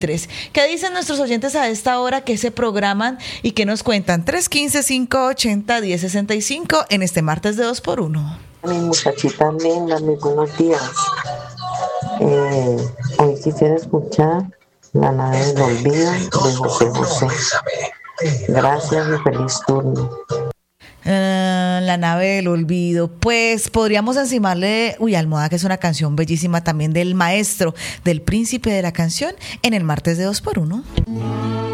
¿Qué dicen nuestros oyentes a esta hora? ¿Qué se programan y qué nos cuentan? 315-580-1065 en este martes de 2x1. Mi muchachita linda, muy buenos días. Hoy quisiera escuchar La nave del olvido de José José. Gracias y feliz turno. La nave del olvido. Pues podríamos encimarle Almohada, que es una canción bellísima también del maestro, del príncipe de la canción, en el martes de 2x1.